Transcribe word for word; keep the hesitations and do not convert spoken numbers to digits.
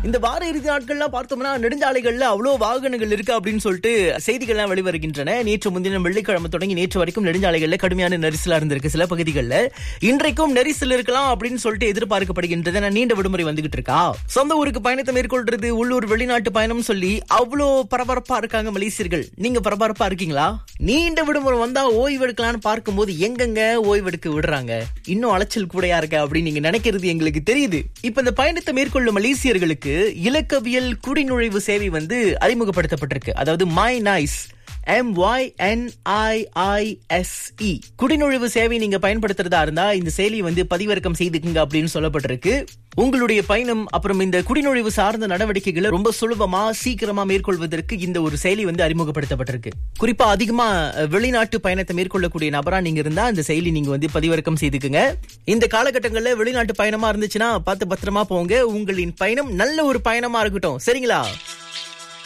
இந்த வார இறுதி நாட்கள்லாம் பார்த்தோம்னா நெடுஞ்சாலைகள்ல அவ்வளவு வாகனங்கள் இருக்கு அப்படின்னு சொல்லிட்டு செய்திகள்லாம் வெளிவருகின்றன. நேற்று முன்தினம் வெள்ளிக்கிழமை தொடங்கி நேற்று வரைக்கும் நெடுஞ்சாலைகள்ல கடுமையான நெரிசலா இருந்திருக்கு சில பகுதிகளில். இன்றைக்கும் நெரிசல் இருக்கலாம் அப்படின்னு சொல்லிட்டு எதிர்பார்க்கப்படுகின்றது. நீண்ட விடுமுறை வந்துகிட்டு இருக்கா, சொந்த ஊருக்கு பயணத்தை மேற்கொள்றது, உள்ளூர் வெளிநாட்டு பயணம் சொல்லி அவ்வளோ பரபரப்பா இருக்காங்க மலேசியர்கள். நீங்க பரபரப்பா இருக்கீங்களா? நீண்ட விடுமுறை வந்தா ஓய்வு எடுக்கலாம்னு பார்க்கும்போது எங்கெங்க ஓய்வெடுக்க விடுறாங்க? இன்னும் அலைச்சல் கூடையா இருக்க அப்படின்னு நீங்க நினைக்கிறது எங்களுக்கு தெரியுது. இப்ப இந்த பயணத்தை மேற்கொள்ளும் மலேசியர்களுக்கு இலக்கவியல் குடிநுழைவு சேவை வந்து அறிமுகப்படுத்தப்பட்டிருக்கு. அதாவது my nice, M Y N I I S E குடிநுழைவு சேவை நீங்க பயன்படுத்துறதா இருந்தா இந்த செயலியை வந்து பதிவிறக்கம் செய்துக்குங்க அப்படின்னு சொல்லப்பட்டிருக்கு. உங்களுடைய பயணம் அப்புறம் இந்த குடிநுழைவு சார்ந்த நடவடிக்கைகளை ரொம்ப சுலபமா சீக்கிரமா மேற்கொள்வதற்கு இந்த ஒரு செயலி வந்து அறிமுகப்படுத்தப்பட்டிருக்கு. குறிப்பா அதிகமா வெளிநாட்டு பயணத்தை மேற்கொள்ளக்கூடிய நபரா நீங்க இருந்தா இந்த செயலி நீங்க வந்து பதிவிறக்கம் செய்துக்குங்க. இந்த காலகட்டங்கள்ல வெளிநாட்டு பயணமா இருந்துச்சுன்னா பார்த்து பத்திரமா போங்க. உங்களின் பயணம் நல்ல ஒரு பயணமா இருக்கட்டும். சரிங்களா?